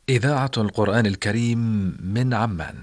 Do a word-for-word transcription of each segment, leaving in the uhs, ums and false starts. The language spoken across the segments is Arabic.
إذاعة القرآن الكريم من عمان.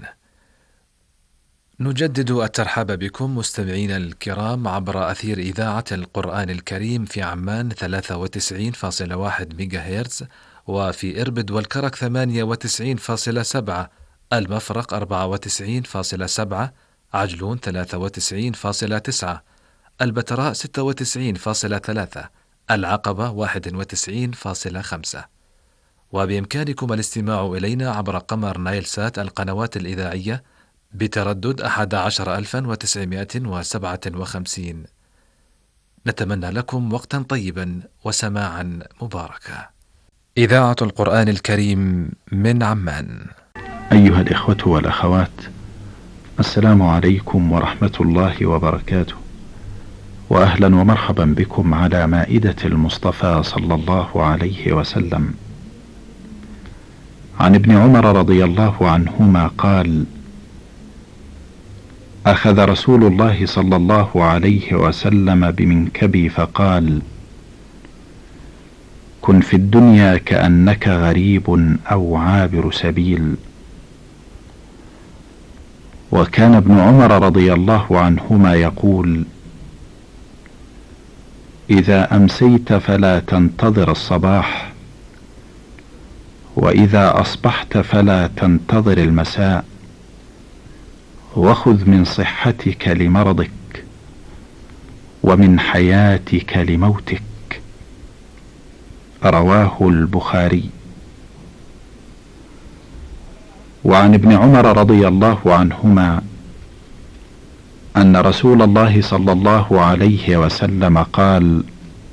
نجدد الترحاب بكم مستمعينا الكرام عبر أثير إذاعة القرآن الكريم في عمان ثلاثة وتسعين فاصلة واحد ميجا هرتز، وفي إربد والكرك ثمانية وتسعين فاصلة سبعة، المفرق أربعة وتسعين فاصلة سبعة، عجلون ثلاثة وتسعين فاصلة تسعة، البتراء ستة وتسعين فاصلة ثلاثة، العقبة واحد وتسعين فاصلة خمسة. وبإمكانكم الاستماع إلينا عبر قمر نايل سات القنوات الإذاعية بتردد أحد عشر ألفا وتسعمائة وسبعة وخمسين. نتمنى لكم وقتا طيبا وسماعا مباركا. إذاعة القرآن الكريم من عمان. أيها الإخوة والأخوات، السلام عليكم ورحمة الله وبركاته، وأهلا ومرحبا بكم على مائدة المصطفى صلى الله عليه وسلم. عن ابن عمر رضي الله عنهما قال: أخذ رسول الله صلى الله عليه وسلم بمنكبي فقال: كن في الدنيا كأنك غريب أو عابر سبيل. وكان ابن عمر رضي الله عنهما يقول: إذا أمسيت فلا تنتظر الصباح، وإذا أصبحت فلا تنتظر المساء، وخذ من صحتك لمرضك ومن حياتك لموتك. رواه البخاري. وعن ابن عمر رضي الله عنهما أن رسول الله صلى الله عليه وسلم قال: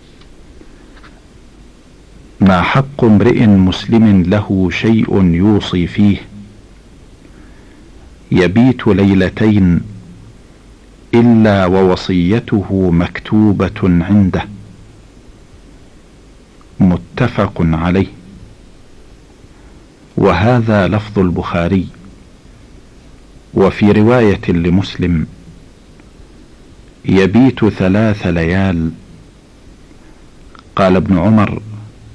ما حق امرئ مسلم له شيء يوصي فيه يبيت ليلتين إلا ووصيته مكتوبة عنده. متفق عليه. وهذا لفظ البخاري. وفي رواية لمسلم: يبيت ثلاث ليال. قال ابن عمر: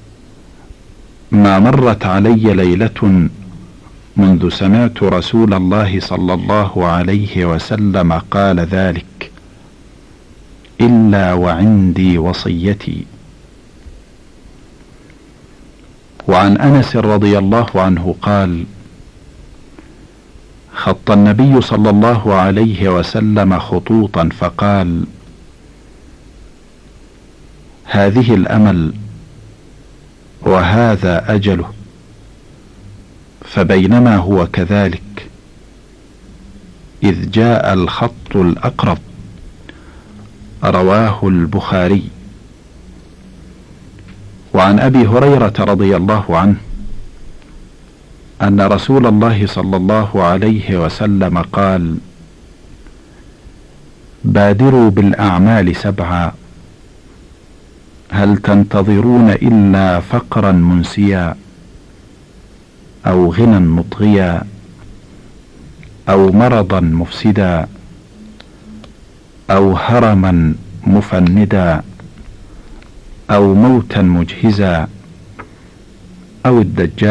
ما مرت علي ليلة منذ سمعت رسول الله صلى الله عليه وسلم قال ذلك إلا وعندي وصيتي. وعن أنس رضي الله عنه قال: خط النبي صلى الله عليه وسلم خطوطا فقال: هذه الأمل وهذا أجله. فبينما هو كذلك إذ جاء الخط الأقرب. رواه البخاري. وعن أبي هريرة رضي الله عنه أن رسول الله صلى الله عليه وسلم قال: بادروا بالأعمال سبعا، هل تنتظرون إلا فقرا منسيا أو غنى مطغيا أو مرضا مفسدا أو هرما مفندا أو موتا مجهزا أو الدجال